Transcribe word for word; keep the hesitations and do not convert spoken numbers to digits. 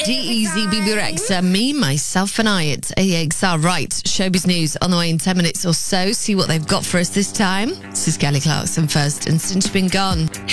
D-Eazy, B B Rexa, me, myself and I at A X R. Right, showbiz news on the way in ten minutes or so. See what they've got for us this time. This is Kelly Clarkson first and Since Been Gone.